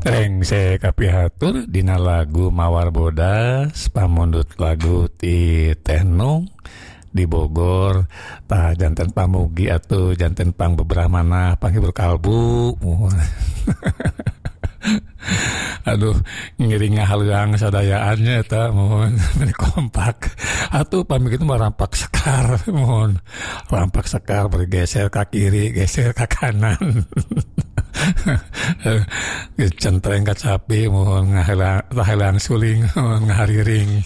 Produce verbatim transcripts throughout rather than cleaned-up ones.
Rengsek kapihatur dina lagu Mawar Bodas pamundut lagu ti Teh Nung di Bogor tah janten pamugi atuh janten pang beberamana panghibur kalbu. Aduh ngiring ngahaluang sadayaannya eta mohon kompak atuh pami kitu mah rampak sekar mohon rampak sekar bergeser ka kiri geser ka kanan. Centreng kacapi mohon ngahalang suling mohon ngahariring.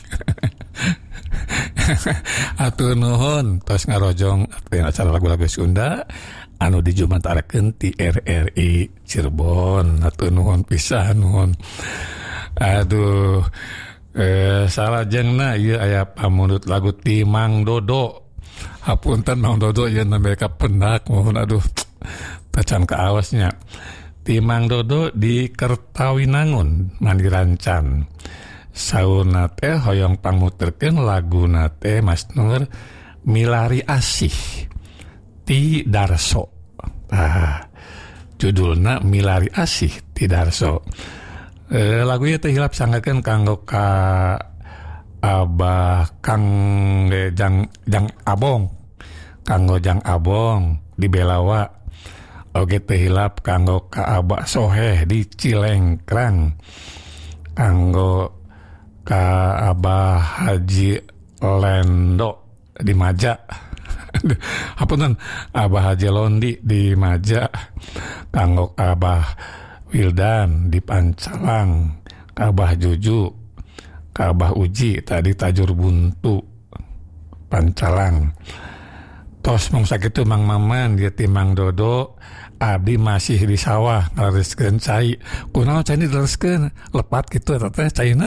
Atur nuhun tos ngarojong acara lagu-lagu Sunda anu dijumantarakeun ti R R I Cirebon. Atur nuhun pisan nuhun. Aduh eh salajengna ieu aya pamundut lagu ti Mang Dodo. Hapunten Mang Dodo yen mereka pendak mohon aduh tacan kaawasnya. Ti Mang Dodo di Kertawinangun Mandirancan. Sauna teh hoyong pangmuterkeun laguna teh Mas Nur Milari Asih ti Darso. Ah, judulna Milari Asih ti Darso. Eh, lagu ieu teh hilap sangakeun kanggo ka Abah Kang eh, Jang Jang Abong. Kanggo Jang Abong di Belawa. Oge teh hilap kanggo ka Abah Soheh di Cilengkrang. Kanggo ka Abah Haji Lendo di Maja. Hapunten Abah Haji Londi di Maja. Kanggo Abah Wildan di Pancalang. Ka Abah Juju, ka Abah Uji tadi Tajur Buntu Pancalang. Tos mung sakitu Mang Maman dia ti Mang Dodo abdi masih di sawah ngalereskeun cai. Kunaon cai dilereskeun lepat kitu eta teh caina.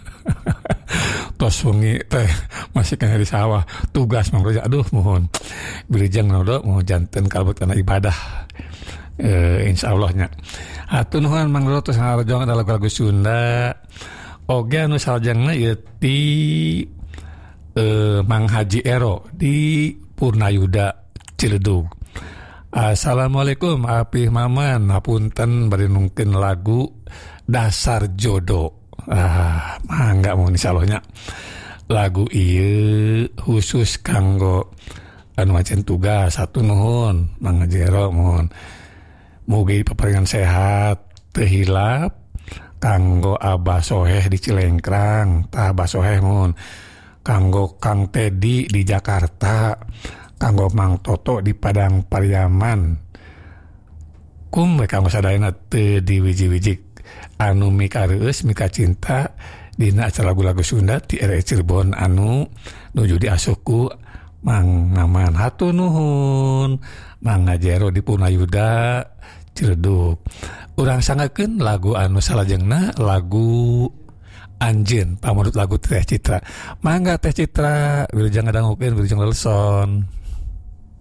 Tos wengi teh masih kana di sawah tugas Mang Dodo aduh mohon wilujeng Mang Dodo mohon janten kalebet kana ibadah. Eh insyaallah nya. Hatur nuhun Mang Dodo tos ngarojong ada lagu-lagu Sunda. Oge anu salajengna ieu ti eh, Mang Haji Ero di Purnayuda Ciledug. Assalamualaikum Apih Maman, hapunten bari nungkeun lagu Dasar Jodoh. Ah, mangga mun insyaallah nya. Lagu ieu khusus kanggo anu macen tugas satu nuhun Mang Jero mohon. Mugi paparingan sehat teu hilap kanggo Abah Soheh di Cilengkrang, tah Abah Soheh mohon. Kanggo Kang Tedi di Jakarta, kanggo Mang Toto di Padang Pariaman. Kum we kanggo sadayana teu diwiji-wiji anu mika reueus mika cinta dina acara lagu-lagu Sunda ti R R I Cirebon anu nuju diasuhku Mang Maman. Hatur nuhun Mang Ngajero di Purnayuda Ciledug. Urang sangakeun lagu anu salajengna lagu Anjeun pamundut lagu Teh Citra. Mangga Teh Citra wilujeng ngadangukeun wilujeng lelson.